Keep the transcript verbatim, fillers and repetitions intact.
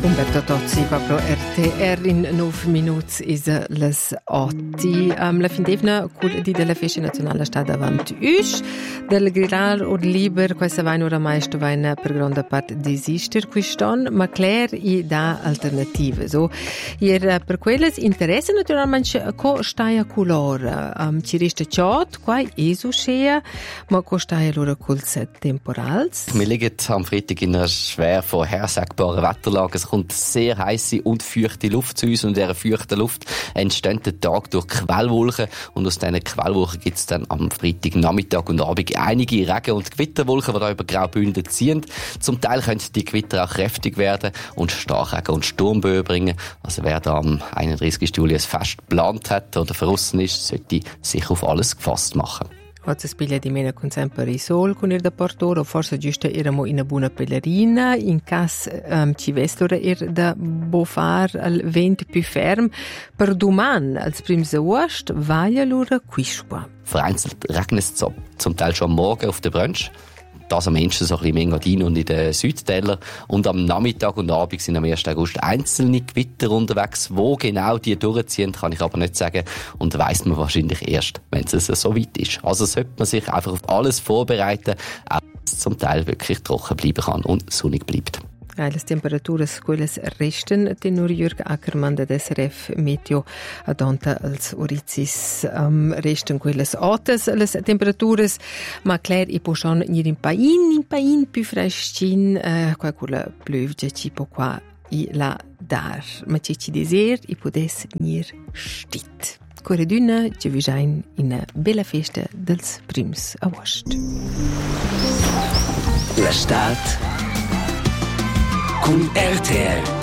Umberto Tozzi, proprio R T R in nove minuti is les otti. Um, la fin d'evna, cul di della festa nazionale sta davanti us. Del grillar od liber, questa vaina oramai sto vaina per grande parte desister quiston, ma Claire i da alternative. So, ir per quelles interesse naturalmente co staia color. Um, ci resta ciot, qua esu schea, ma co staia loro culs temporals. Wir liegen am Freitag in einer schwer vorhersagbaren Wetterlage. Es kommt sehr heisse und feuchte Luft zu uns und in dieser feuchten Luft entsteht der Tag durch Quellwolken und aus diesen Quellwolken gibt es dann am Freitagnachmittag und Abend einige Regen- und Gewitterwolken, die da über Graubünden ziehen. Zum Teil können die Gewitter auch kräftig werden und Starkregen und Sturmböen bringen. Also wer da am einunddreißigsten Juli ein Fest geplant hat oder verrissen ist, sollte sich auf alles gefasst machen. Oggi spiglia di meno con sempre il sol con il da portoro, forse giusto eramo in una buona pellerina, in cas um, ci vestora er da bofar al vent più ferm, per duman als prims August vaia lura quisqua. Vereinzelt regnet es zum Teil schon am Morgen auf der Brunch. Das am Ende so ein bisschen im Engadin und in den Südtälern. Und am Nachmittag und Abend sind am ersten August einzelne Gewitter unterwegs. Wo genau die durchziehen, kann ich aber nicht sagen. Und weiss man wahrscheinlich erst, wenn es so weit ist. Also sollte man sich einfach auf alles vorbereiten, auch wenn es zum Teil wirklich trocken bleiben kann und sonnig bleibt. Le temperature quelles resten, tenor Jürg Ackermann da S R F Meteo adonta als orizis um, resten quelles altas les temperaturas, ma Claire i pochon nir in pain in pain più freschin uh, qua quella pluvia ci po qua i la dar, ma ci ci desert i podes nir stit. Core d'una ci visain in una bella festa dels prims agost. La stat con R T R